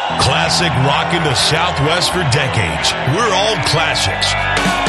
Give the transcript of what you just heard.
Classic rocking the Southwest for decades. We're all classics.